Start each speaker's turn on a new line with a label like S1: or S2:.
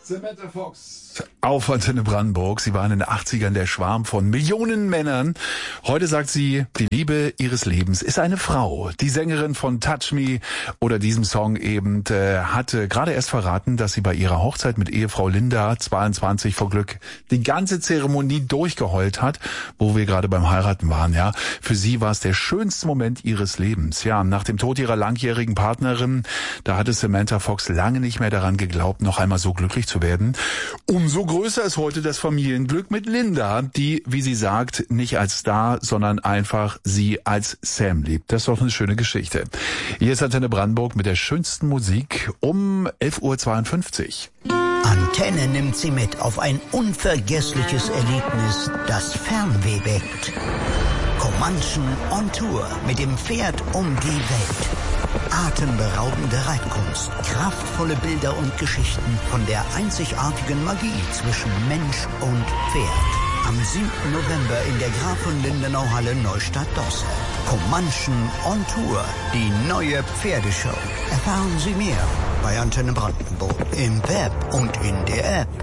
S1: Samantha Fox.
S2: Auf Antenne Brandenburg. Sie war in den 80ern der Schwarm von Millionen Männern. Heute sagt sie, die Liebe ihres Lebens ist eine Frau. Die Sängerin von Touch Me oder diesem Song eben hatte gerade erst verraten, dass sie bei ihrer Hochzeit mit Ehefrau Linda, 22 vor Glück, die ganze Zeremonie durchgeheult hat, wo wir gerade beim Heiraten waren. Ja, für sie war es der schönste Moment ihres Lebens. Ja, nach dem Tod ihrer langjährigen Partnerin, da hatte Samantha Fox lange nicht mehr daran geglaubt, noch einmal so glücklich zu werden. Umso größer ist heute das Familienglück mit Linda, die, wie sie sagt, nicht als Star, sondern einfach sie als Sam liebt. Das ist doch eine schöne Geschichte. Hier ist Antenne Brandenburg mit der schönsten Musik um 11:52 Uhr.
S3: Antenne nimmt Sie mit auf ein unvergessliches Erlebnis, das Fernweh weckt. Comanchen on Tour mit dem Pferd um die Welt. Atemberaubende Reitkunst, kraftvolle Bilder und Geschichten von der einzigartigen Magie zwischen Mensch und Pferd. Am 7. November in der Graf von Lindenau-Halle Neustadt-Dossel. Comanchen on Tour, die neue Pferdeshow. Erfahren Sie mehr bei Antenne Brandenburg im Web und in der App.